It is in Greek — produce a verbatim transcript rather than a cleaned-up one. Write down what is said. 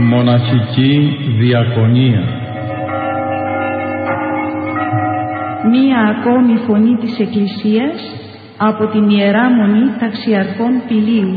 Μοναχική Διακονία. Μία ακόμη φωνή της Εκκλησίας από την Ιερά Μονή Ταξιαρχών Πηλίου.